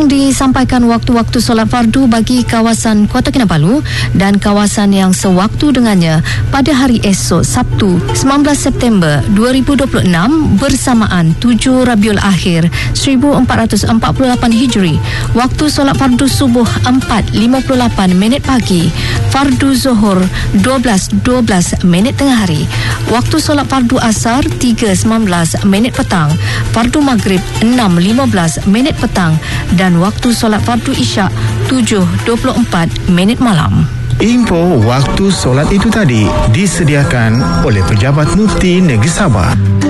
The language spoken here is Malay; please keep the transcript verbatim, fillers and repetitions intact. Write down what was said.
Sekarang disampaikan waktu-waktu solat fardu bagi kawasan Kota Kinabalu dan kawasan yang sewaktu dengannya pada hari esok Sabtu sembilan belas September dua ribu dua puluh enam bersamaan tujuh Rabiul Akhir seribu empat ratus empat puluh lapan Hijri. Waktu solat fardu subuh empat lima puluh lapan minit pagi, fardu zuhur dua belas dua belas minit tengah hari. Waktu solat fardu asar tiga sembilan belas minit petang, fardu maghrib enam lima belas minit petang dan waktu solat fardu isyak tujuh dua puluh empat minit malam. Info waktu solat itu tadi disediakan oleh Pejabat Mufti Negeri Sabah.